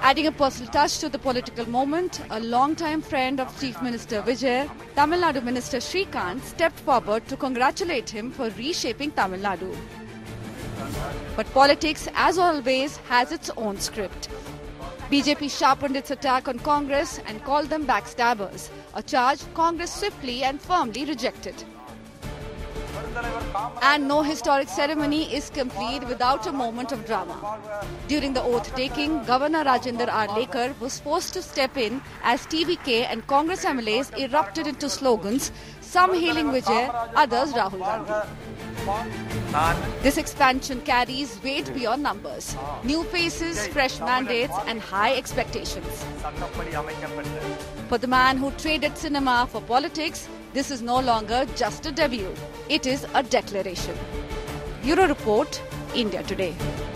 Adding a personal touch to the political moment, a long-time friend of Chief Minister Vijay, Tamil Nadu Minister Shrikant stepped forward to congratulate him for reshaping Tamil Nadu. But politics, as always, has its own script. BJP sharpened its attack on Congress and called them backstabbers, a charge Congress swiftly and firmly rejected. And no historic ceremony is complete without a moment of drama. During the oath-taking, Governor Rajendra R. Lekar was forced to step in as TVK and Congress MLAs erupted into slogans, some hailing Vijay, others Rahul Gandhi. This expansion carries weight beyond numbers. New faces, fresh mandates and high expectations. For the man who traded cinema for politics, this is no longer just a debut. It is a declaration. Bureau Report, India Today.